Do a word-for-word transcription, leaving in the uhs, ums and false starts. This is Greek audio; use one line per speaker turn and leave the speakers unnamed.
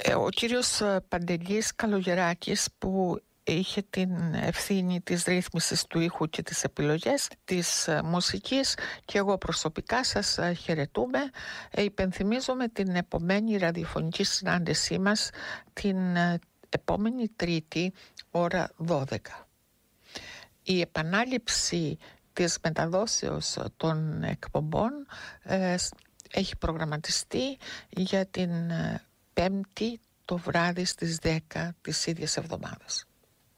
Ε, ο κύριος Παντελής Καλογεράκης, που είχε την ευθύνη της ρύθμισης του ήχου και τις επιλογές της μουσικής, και εγώ προσωπικά σας χαιρετούμε. Ε, υπενθυμίζομαι την επομένη ραδιοφωνική συνάντησή μας την επόμενη Τρίτη ώρα δώδεκα. Η επανάληψη της μεταδόσεως των εκπομπών ε, έχει προγραμματιστεί για την Πέμπτη το βράδυ στις δέκα της ίδιας εβδομάδας.